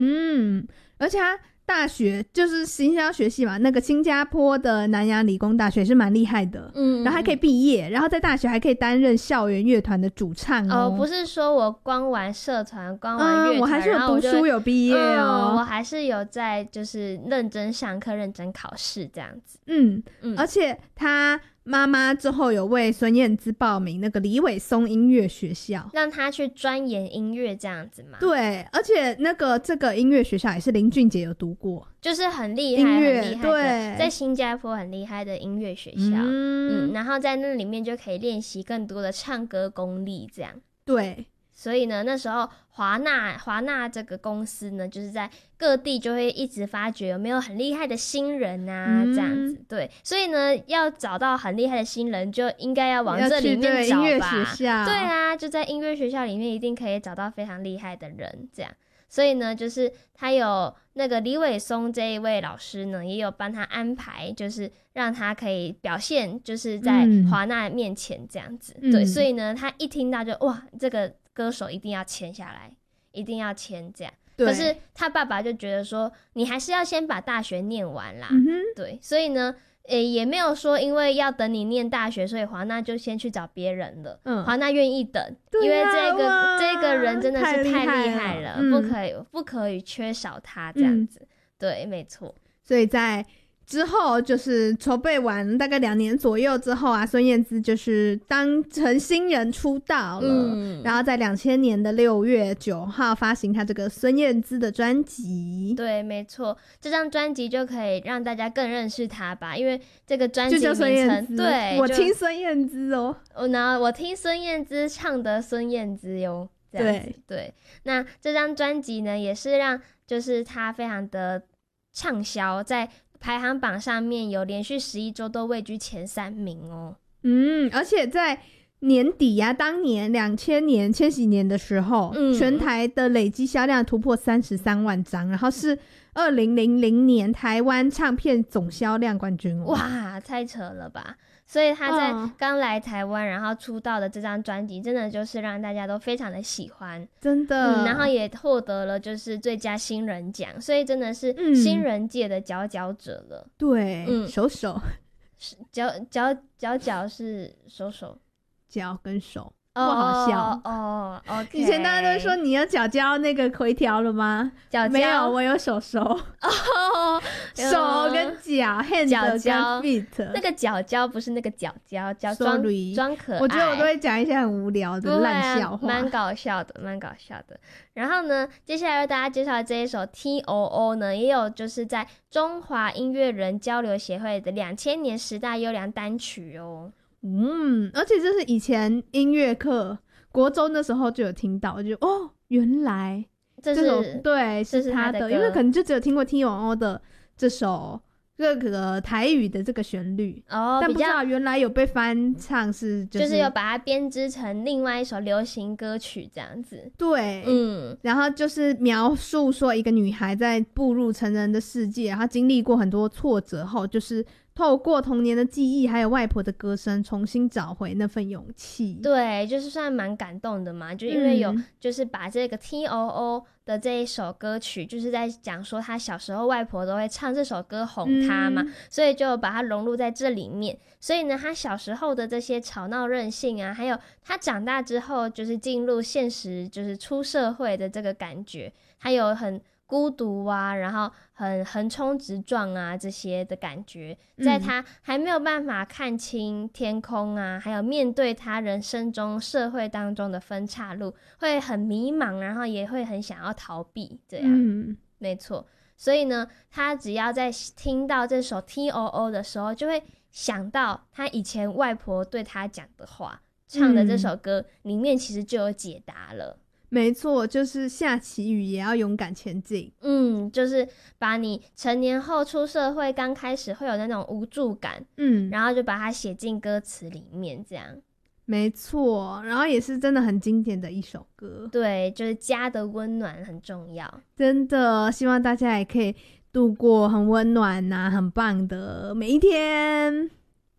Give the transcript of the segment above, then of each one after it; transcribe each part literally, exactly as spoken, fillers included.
嗯，而且他大学就是行销学系嘛，那个新加坡的南洋理工大学是蛮厉害的，嗯，然后还可以毕业，然后在大学还可以担任校园乐团的主唱哦。 哦，不是说我光玩社团，光玩乐团、嗯， 我还是有读书有毕业哦、 嗯，我还是有在就是认真上课、认真考试这样子。 嗯嗯，而且他妈妈之后有为孙燕姿报名那个李伟松音乐学校， 让他去钻研音乐这样子嘛。 对，而且那个这个音乐学校也是林俊杰有读过， 就是很厉害、很厉害的，在新加坡很厉害的音乐学校。嗯, 嗯，然后在那里面就可以练习更多的唱歌功力，这样。 对。 所以呢，那时候华纳华纳这个公司呢，就是在各地就会一直发掘有没有很厉害的新人啊，嗯、这样子。对，所以呢，要找到很厉害的新人，就应该要往这里面找吧。 音乐学校， 对啊，就在音乐学校里面，一定可以找到非常厉害的人，这样。所以呢，就是他有那个李伟松这一位老师呢，也有帮他安排，就是让他可以表现，就是在华纳面前这样子。嗯、对，所以呢，他一听到就哇，这个歌手一定要签下来，一定要签这样。可是他爸爸就觉得说，你还是要先把大学念完啦。嗯、对，所以呢。欸、也没有说因为要等你念大学，所以华纳就先去找别人了。嗯，华纳愿意等，啊、因为这个这个人真的是太厉害了，嗯、不可以不可以缺少他这样子。嗯、对，没错。 所以在之后就是筹备完大概两年左右之后啊，孙燕姿就是当成新人出道了。嗯，然后在两千年的六月九号发行她这个孙燕姿的专辑。 对，没错，这张专辑就可以让大家更认识她吧，因为这个专辑名称，对， 我听孙燕姿哦， 然后我听孙燕姿唱的孙燕姿哟。对对，那这张专辑呢，也是让就是她非常的畅销，在排行榜上面有连续十一周都位居前三名哦。 嗯，而且在年底啊，当年两千年千禧年的时候，嗯、全台的累积销量突破三十三万张，然后是二零零零年台湾唱片总销量冠军哦。 哇，太扯了吧！所以他在刚来台湾、哦、然后出道的这张专辑真的就是让大家都非常的喜欢， 真的、 嗯、然后也获得了就是最佳新人奖，所以真的是新人界的佼佼者了、 嗯、对、嗯、手手佼佼佼佼是手手脚跟手不好笑哦哦、okay、 以前大家都说你有脚脚那个回调了吗？ 脚没有，我有手手哦，手跟脚 hand 跟 feet， 那个脚脚不是那个脚脚脚装装可爱。 我觉得我都会讲一些很无聊的烂笑话， 蛮搞笑的，蛮搞笑的。然后呢，接下来为大家介绍的这一首 T O O 呢，也有就是在中华音乐人交流协会的两千年十大优良单曲哦。 嗯，而且这是以前音乐课国中的时候就有听到，我就哦，原来这是这对是他 的, 的因为可能就只有听过 T O O 的这首这个台语的这个旋律哦，但不知道原来有被翻唱是、就是、 就是有把它编织成另外一首流行歌曲这样子。 对，嗯，然后就是描述说一个女孩在步入成人的世界，然后经历过很多挫折后，就是透过童年的记忆还有外婆的歌声重新找回那份勇气。 对，就是算蛮感动的嘛，就因为有就是把这个 T O O 的这一首歌曲就是在讲说他小时候外婆都会唱这首歌哄他嘛、嗯、所以就把它融入在这里面。所以呢他小时候的这些吵闹任性啊，还有他长大之后就是进入现实就是出社会的这个感觉，还有很孤独啊，然后很横冲直撞啊这些的感觉，在他还没有办法看清天空啊、嗯、还有面对他人生中社会当中的分岔路，会很迷茫，然后也会很想要逃避这样、嗯、没错。所以呢他只要在听到这首 T O O 的时候，就会想到他以前外婆对他讲的话，唱的这首歌里面其实就有解答了。 没错，就是下起雨也要勇敢前进。 嗯，就是把你成年后出社会刚开始会有那种无助感，嗯，然后就把它写进歌词里面这样。 没错，然后也是真的很经典的一首歌。 对，就是家的温暖很重要， 真的希望大家也可以度过很温暖啊很棒的每一天。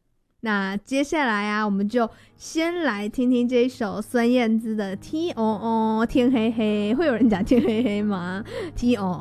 那接下来啊，我们就先来听听这一首孙燕姿的 T O O 天黑黑，会有人讲天黑黑吗？ T O